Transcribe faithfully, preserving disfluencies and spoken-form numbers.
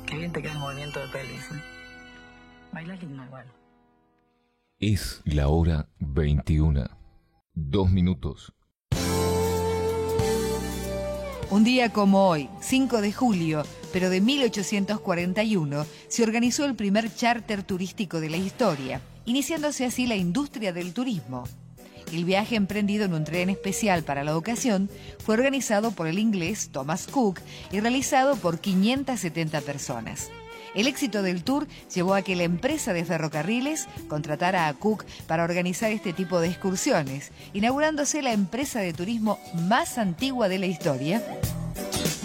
Qué bien te queda el movimiento de pelvis, ¿eh? Bailas lindo igual. Es la hora veintiuna. Dos minutos. Un día como hoy, cinco de julio, pero de mil ochocientos cuarenta y uno, se organizó el primer charter turístico de la historia, iniciándose así la industria del turismo. El viaje, emprendido en un tren especial para la ocasión, fue organizado por el inglés Thomas Cook y realizado por quinientas setenta personas. El éxito del tour llevó a que la empresa de ferrocarriles contratara a Cook para organizar este tipo de excursiones, inaugurándose la empresa de turismo más antigua de la historia.